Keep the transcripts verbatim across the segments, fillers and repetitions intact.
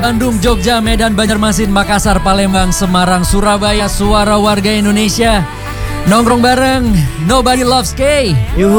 Bandung, Jogja, Medan, Banjarmasin, Makassar, Palembang, Semarang, Surabaya, suara warga Indonesia. Nongkrong bareng, Nobody Loves K.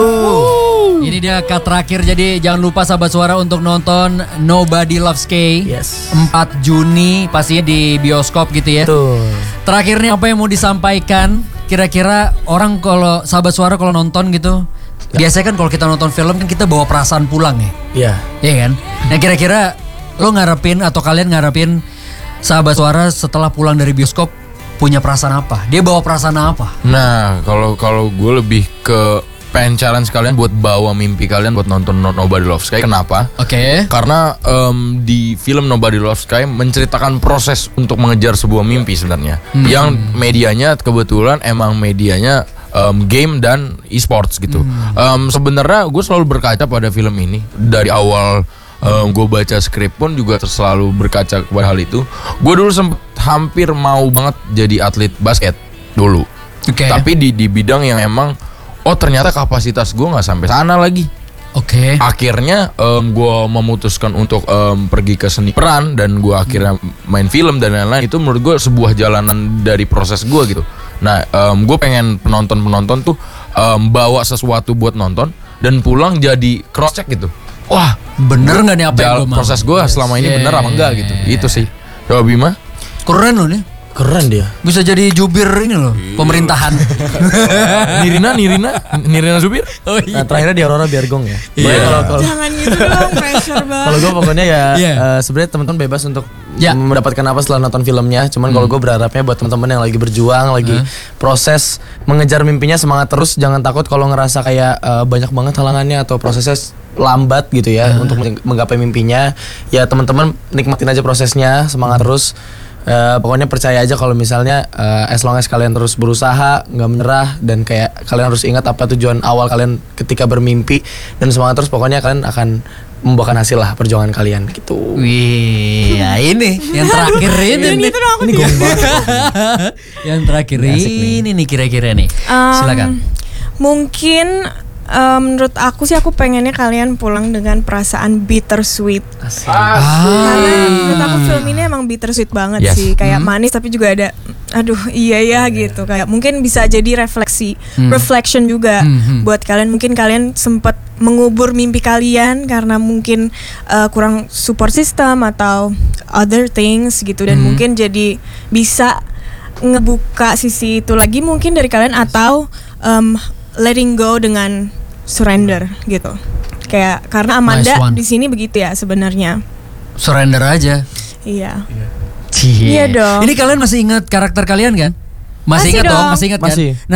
Yuhu. Ini dia cut terakhir, jadi jangan lupa sahabat suara untuk nonton Nobody Loves K. Yes. empat Juni pastinya di bioskop gitu ya. Betul. Terakhir nih apa yang mau disampaikan? Kira-kira orang kalau sahabat suara kalau nonton gitu, ya. Biasanya kan kalau kita nonton film kan kita bawa perasaan pulang ya. Iya. Iya kan? Nah kira-kira lo ngarepin atau kalian ngarepin sahabat suara setelah pulang dari bioskop punya perasaan apa? Dia bawa perasaan apa? Nah, kalau kalau gue lebih ke pengen challenge kalian buat bawa mimpi kalian buat nonton Nobody Loves Sky. Kenapa? Oke. Okay. Karena um, di film Nobody Loves Sky menceritakan proses untuk mengejar sebuah mimpi sebenarnya. Hmm. Yang medianya kebetulan emang medianya um, game dan e-sports gitu. Hmm. Um, sebenarnya gue selalu berkaca pada film ini dari awal. Um, gue baca skrip pun juga selalu berkaca kepada hal itu. Gue dulu sempet hampir mau banget jadi atlet basket dulu. Okay. Tapi di di bidang yang emang oh ternyata kapasitas gue nggak sampai sana lagi. Oke. Okay. Akhirnya um, gue memutuskan untuk um, pergi ke seni peran dan gue akhirnya main film dan lain-lain. Itu menurut gue sebuah jalanan dari proses gue gitu. Nah, um, gue pengen penonton-penonton tuh um, bawa sesuatu buat nonton dan pulang jadi cross check gitu. Wah, bener nggak nih apa yang gue mau? Proses gue selama ini yeah. bener apa enggak gitu. Itu sih. Coba Bima. Keren loh nih. Keren dia. Bisa jadi jubir ini loh, pemerintahan. Nirina, Nirina, Nirina Zubir. Oh iya. Nah, terakhirnya di Aurora Biargong ya. Iya. Kalau kalau jangan gitu dong, pressure banget. Kalau gue pokoknya ya yeah. uh, sebenarnya teman-teman bebas untuk yeah. mendapatkan apa setelah nonton filmnya. Cuman hmm. kalau gue berharapnya buat teman-teman yang lagi berjuang, lagi huh? proses mengejar mimpinya, semangat terus, jangan takut kalau ngerasa kayak uh, banyak banget halangannya atau prosesnya lambat gitu ya uh. untuk menggapai mimpinya. Ya teman-teman nikmatin aja prosesnya, semangat hmm. terus. Uh, pokoknya percaya aja kalau misalnya uh, as long as kalian terus berusaha, nggak menyerah, dan kayak kalian harus ingat apa tujuan awal kalian ketika bermimpi, dan semangat terus, pokoknya kalian akan membuahkan hasil lah perjuangan kalian gitu. Wih, ya ini yang terakhir ini nih. Ini gombal. Yang terakhir ini nih kira-kira nih. Um, Silakan. Mungkin Um, menurut aku sih aku pengennya kalian pulang dengan perasaan bittersweet. Asik. Karena menurut aku film ini emang bittersweet banget yes. sih. Kayak hmm. manis tapi juga ada aduh iya ya gitu. Kayak mungkin bisa jadi refleksi, hmm. reflection juga hmm. buat kalian. Mungkin kalian sempat mengubur mimpi kalian karena mungkin uh, kurang support system atau other things gitu. Dan hmm. mungkin jadi bisa ngebuka sisi itu lagi mungkin dari kalian, atau um, letting go dengan surrender gitu. Kayak karena Amanda nice di sini begitu ya sebenarnya. Surrender aja. Iya. Cie. Iya dong. Ini kalian masih ingat karakter kalian kan? Masih, Masih ingat dong, dong. masih ingat kan? Masih.